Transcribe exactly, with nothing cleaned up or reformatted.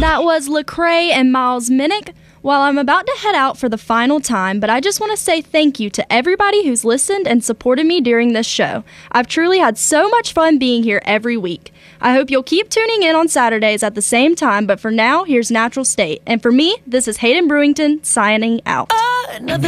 That was Lecrae and Miles Minnick. Well, I'm about to head out for the final time, but I just want to say thank you to everybody who's listened and supported me during this show. I've truly had so much fun being here every week. I hope you'll keep tuning in on Saturdays at the same time, but for now, here's Natural State. And for me, this is Hayden Brewington signing out. Another